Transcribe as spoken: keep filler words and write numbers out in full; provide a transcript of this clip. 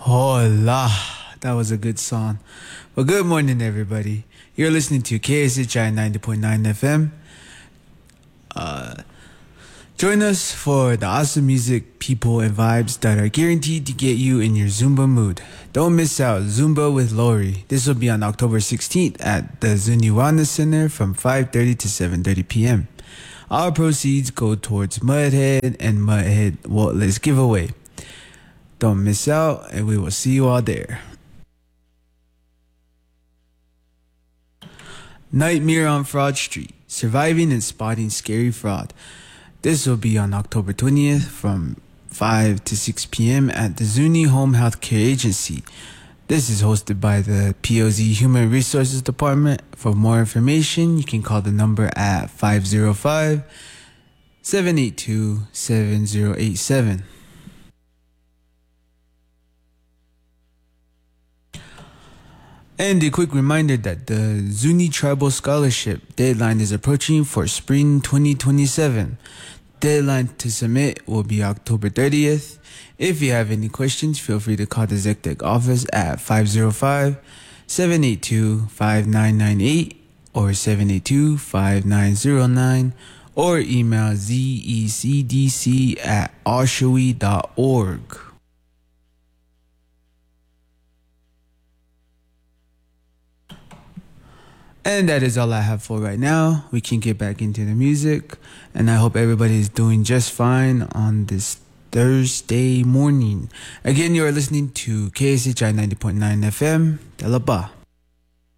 Hola. That was a good song. Well, good morning, everybody. You're listening to K S H I ninety point nine F M. Uh, join us for the awesome music, people, and vibes that are guaranteed to get you in your Zumba mood. Don't miss out Zumba with Lori. This will be on October sixteenth at the Zuni Wellness Center from five thirty to seven thirty p.m. Our proceeds go towards Mudhead and Mudhead Waltless giveaway. Don't miss out, and we will see you all there. Nightmare on Fraud Street, Surviving and Spotting Scary Fraud. This will be on October twentieth from five to six p.m. at the Zuni Home Healthcare Agency. This is hosted by the P O Z Human Resources Department. For more information, you can call the number at five oh five, seven eight two, seven oh eight seven. And a quick reminder that the Zuni Tribal Scholarship deadline is approaching for spring twenty twenty-seven. Deadline to submit will be October thirtieth. If you have any questions, feel free to call the ZecTech office at five oh five, seven eight two, five nine nine eight or seven eight two, five nine oh nine or email zecdc at oshawi dot org. And that is all I have for right now. We can get back into the music. And I hope everybody is doing just fine on this Thursday morning. Again, you are listening to K S H I ninety point nine F M. Dalaba.